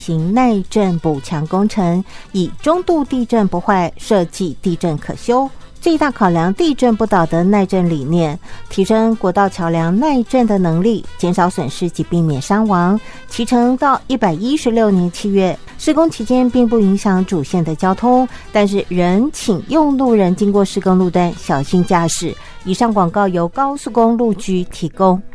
行耐震补强工程，以中度地震不坏设计地震可修，最大考量地震不倒的耐震理念，提升国道桥梁耐震的能力，减少损失及避免伤亡。期程到116年7月，施工期间并不影响主线的交通，但是仍请用路人经过施工路段小心驾驶。以上广告由高速公路局提供。